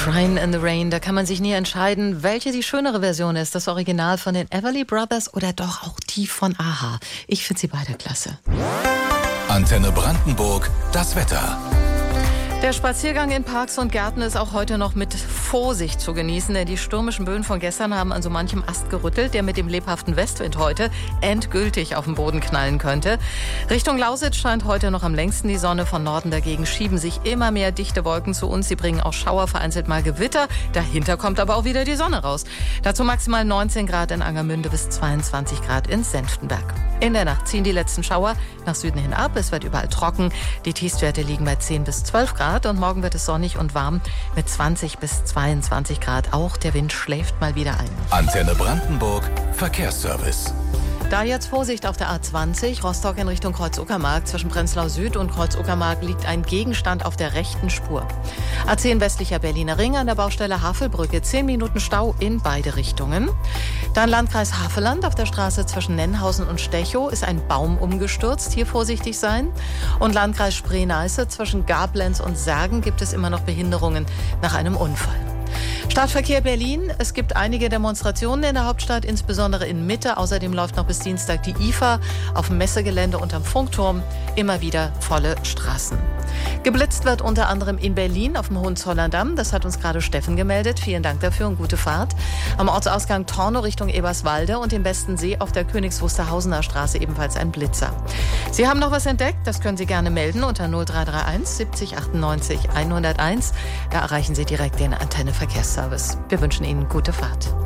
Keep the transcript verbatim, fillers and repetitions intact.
Crying in the Rain, da kann man sich nie entscheiden, welche die schönere Version ist. Das Original von den Everly Brothers oder doch auch die von a-ha. Ich finde sie beide klasse. Antenne Brandenburg, das Wetter. Der Spaziergang in Parks und Gärten ist auch heute noch mit Vorsicht zu genießen, denn die stürmischen Böen von gestern haben an so manchem Ast gerüttelt, der mit dem lebhaften Westwind heute endgültig auf den Boden knallen könnte. Richtung Lausitz scheint heute noch am längsten die Sonne, von Norden dagegen schieben sich immer mehr dichte Wolken zu uns. Sie bringen auch Schauer, vereinzelt mal Gewitter. Dahinter kommt aber auch wieder die Sonne raus. Dazu maximal neunzehn Grad in Angermünde bis zweiundzwanzig Grad in Senftenberg. In der Nacht ziehen die letzten Schauer nach Süden hin ab. Es wird überall trocken. Die Tiefstwerte liegen bei zehn bis zwölf Grad. Und morgen wird es sonnig und warm mit zwanzig bis zweiundzwanzig Grad. Auch der Wind schläft mal wieder ein. Antenne Brandenburg, Verkehrsservice. Da jetzt Vorsicht auf der A zwanzig, Rostock in Richtung Kreuz-Uckermark. Zwischen Prenzlau Süd und Kreuz-Uckermark liegt ein Gegenstand auf der rechten Spur. A zehn westlicher Berliner Ring an der Baustelle Havelbrücke. zehn Minuten Stau in beide Richtungen. Dann Landkreis Havelland auf der Straße zwischen Nennhausen und Stechow ist ein Baum umgestürzt. Hier vorsichtig sein. Und Landkreis Spree-Neiße zwischen Gablenz und Särgen gibt es immer noch Behinderungen nach einem Unfall. Stadtverkehr Berlin. Es gibt einige Demonstrationen in der Hauptstadt, insbesondere in Mitte. Außerdem läuft noch bis Dienstag die I F A auf dem Messegelände unterm Funkturm. Immer wieder volle Straßen. Geblitzt wird unter anderem in Berlin auf dem Hohenzollern-Damm. Das hat uns gerade Steffen gemeldet. Vielen Dank dafür und gute Fahrt. Am Ortsausgang Tornow Richtung Eberswalde und im Besten See auf der Königs Wusterhausener Straße ebenfalls ein Blitzer. Sie haben noch was entdeckt? Das können Sie gerne melden unter null drei drei eins siebzig achtundneunzig hunderteins. Da erreichen Sie direkt den Antenne Verkehrsservice. Wir wünschen Ihnen gute Fahrt.